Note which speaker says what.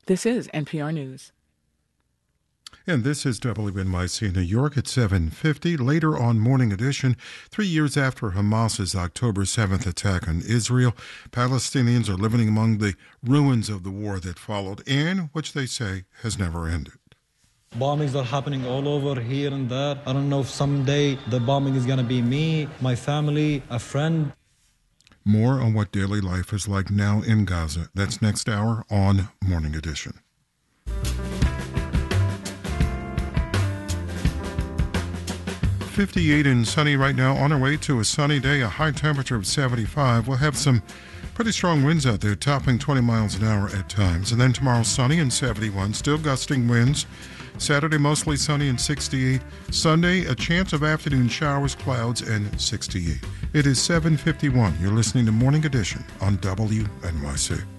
Speaker 1: This is NPR News.
Speaker 2: And this is WNYC New York at 7:50. Later on Morning Edition, 3 years after Hamas's October 7th attack on Israel, Palestinians are living among the ruins of the war that followed and which they say has never ended.
Speaker 3: Bombings are happening all over here and there. I don't know if someday the bombing is going to be me, my family, a friend.
Speaker 2: More on what daily life is like now in Gaza. That's next hour on Morning Edition. .58 and sunny right now, on our way to a sunny day, a high temperature of 75. We'll have some pretty strong winds out there, topping 20 miles an hour at times. And then tomorrow, sunny and 71, still gusting winds. Saturday, mostly sunny and 68. Sunday, a chance of afternoon showers, clouds, and 68. It is 7:51. You're listening to Morning Edition on WNYC.